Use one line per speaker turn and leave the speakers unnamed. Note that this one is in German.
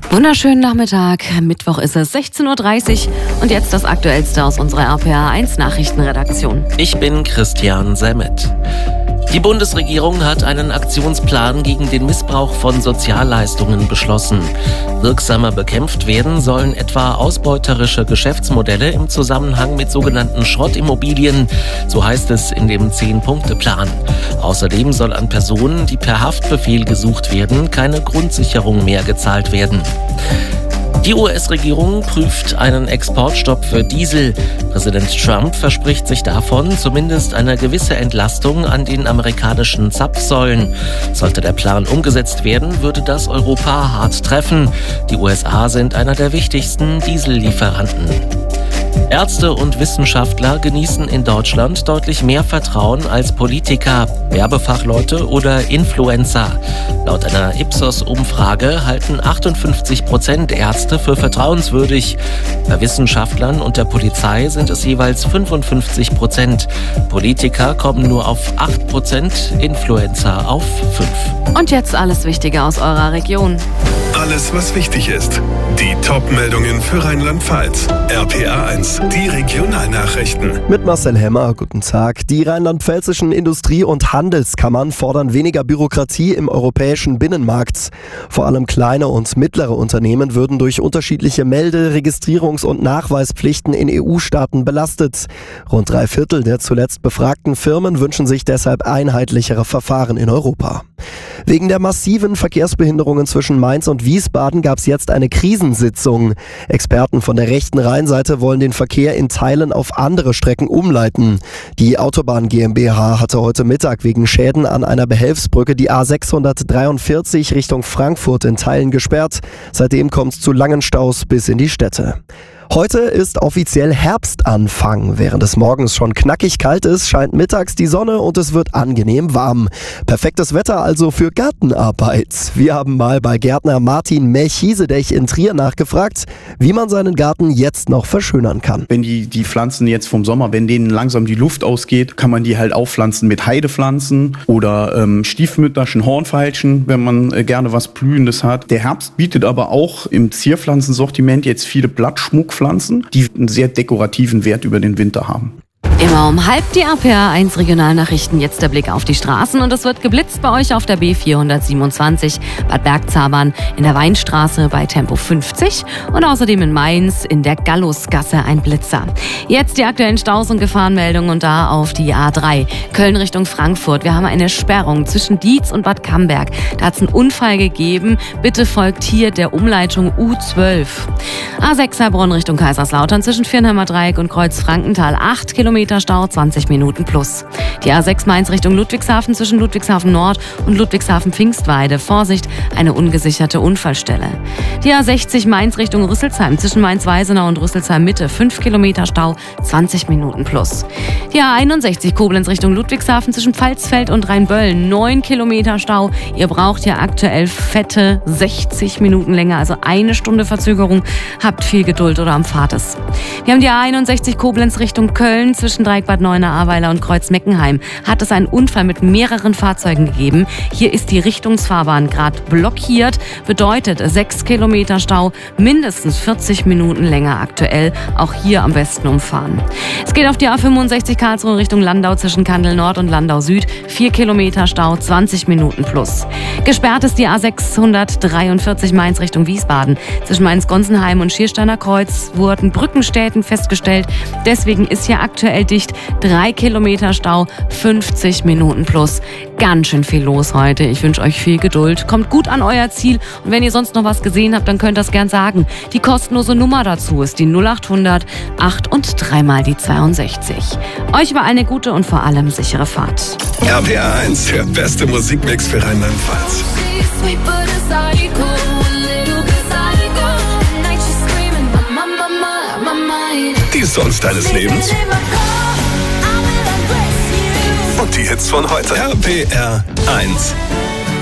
Wunderschönen Nachmittag. Mittwoch ist es 16:30 Uhr und jetzt das Aktuellste aus unserer RPA1 Nachrichtenredaktion.
Ich bin Christian Semmet. Die Bundesregierung hat einen Aktionsplan gegen den Missbrauch von Sozialleistungen beschlossen. Wirksamer bekämpft werden sollen etwa ausbeuterische Geschäftsmodelle im Zusammenhang mit sogenannten Schrottimmobilien, so heißt es in dem 10-Punkte-Plan. Außerdem soll an Personen, die per Haftbefehl gesucht werden, keine Grundsicherung mehr gezahlt werden. Die US-Regierung prüft einen Exportstopp für Diesel. Präsident Trump verspricht sich davon zumindest eine gewisse Entlastung an den amerikanischen Zapfsäulen. Sollte der Plan umgesetzt werden, würde das Europa hart treffen. Die USA sind einer der wichtigsten Diesellieferanten. Ärzte und Wissenschaftler genießen in Deutschland deutlich mehr Vertrauen als Politiker, Werbefachleute oder Influencer. Laut einer Ipsos-Umfrage halten 58% Ärzte für vertrauenswürdig. Bei Wissenschaftlern und der Polizei sind es jeweils 55%. Politiker kommen nur auf 8%, Influencer auf 5%.
Und jetzt alles Wichtige aus eurer Region.
Alles, was wichtig ist. Die Top-Meldungen für Rheinland-Pfalz. RPA1, die Regionalnachrichten.
Mit Marcel Hemmer, guten Tag. Die rheinland-pfälzischen Industrie- und Handelskammern fordern weniger Bürokratie im europäischen Binnenmarkt. Vor allem kleine und mittlere Unternehmen würden durch unterschiedliche Melde-, Registrierungs- und Nachweispflichten in EU-Staaten belastet. Rund 3/4 der zuletzt befragten Firmen wünschen sich deshalb einheitlichere Verfahren in Europa. Wegen der massiven Verkehrsbehinderungen zwischen Mainz und Wiesbaden gab es jetzt eine Krisensitzung. Experten von der rechten Rheinseite wollen den Verkehr in Teilen auf andere Strecken umleiten. Die Autobahn GmbH hatte heute Mittag wegen Schäden an einer Behelfsbrücke die A643 Richtung Frankfurt in Teilen gesperrt. Seitdem kommt es zu langen Staus bis in die Städte. Heute ist offiziell Herbstanfang. Während es morgens schon knackig kalt ist, scheint mittags die Sonne und es wird angenehm warm. Perfektes Wetter also für Gartenarbeit. Wir haben mal bei Gärtner Martin Melchisedech in Trier nachgefragt, wie man seinen Garten jetzt noch verschönern kann.
Wenn die Pflanzen jetzt vom Sommer, wenn denen langsam die Luft ausgeht, kann man die halt aufpflanzen mit Heidepflanzen oder Stiefmütterchen, Hornfeilchen, wenn man gerne was Blühendes hat. Der Herbst bietet aber auch im Zierpflanzensortiment jetzt viele Blattschmuckpflanzen, die einen sehr dekorativen Wert über den Winter haben.
Immer um halb die RPA1 Regionalnachrichten. Jetzt der Blick auf die Straßen und es wird geblitzt bei euch auf der B427 Bad Bergzabern in der Weinstraße bei Tempo 50 und außerdem in Mainz in der Gallusgasse ein Blitzer. Jetzt die aktuellen Staus und Gefahrenmeldungen und da auf die A3 Köln Richtung Frankfurt. Wir haben eine Sperrung zwischen Dietz und Bad Camberg. Da hat es einen Unfall gegeben. Bitte folgt hier der Umleitung U12. A6 Heilbronn Richtung Kaiserslautern zwischen Viernheimer Dreieck und Kreuz Frankenthal 8 Kilometer Stau, 20 Minuten plus. Die A6 Mainz Richtung Ludwigshafen zwischen Ludwigshafen Nord und Ludwigshafen Pfingstweide. Vorsicht, eine ungesicherte Unfallstelle. Die A60 Mainz Richtung Rüsselsheim zwischen Mainz-Weisenau und Rüsselsheim Mitte. 5 Kilometer Stau, 20 Minuten plus. Die A61 Koblenz Richtung Ludwigshafen zwischen Pfalzfeld und Rheinböllen. 9 Kilometer Stau. Ihr braucht ja aktuell fette 60 Minuten länger, also eine Stunde Verzögerung. Habt viel Geduld oder umfahrt es. Wir haben die A61 Koblenz Richtung Köln zwischen Dreieck Bad Neuenahr-Ahrweiler und Kreuz-Meckenheim. Hat es einen Unfall mit mehreren Fahrzeugen gegeben. Hier ist die Richtungsfahrbahn gerade blockiert. Bedeutet 6 Kilometer Stau, mindestens 40 Minuten länger aktuell. Auch hier am besten umfahren. Es geht auf die A65 Karlsruhe Richtung Landau zwischen Kandel Nord und Landau Süd. 4 Kilometer Stau, 20 Minuten plus. Gesperrt ist die A643 Mainz Richtung Wiesbaden. Zwischen Mainz-Gonsenheim und Schiersteiner Kreuz wurden Brückenstätten festgestellt. Deswegen ist hier aktuell dicht. 3 Kilometer Stau, 50 Minuten plus. Ganz schön viel los heute. Ich wünsche euch viel Geduld. Kommt gut an euer Ziel. Und wenn ihr sonst noch was gesehen habt, dann könnt ihr das gern sagen. Die kostenlose Nummer dazu ist die 0800 8 und 3 mal die 62. Euch war eine gute und vor allem sichere Fahrt.
RPA1, der beste Musikmix für Rheinland-Pfalz. Die Songs deines Lebens und die Hits von heute. RPR1.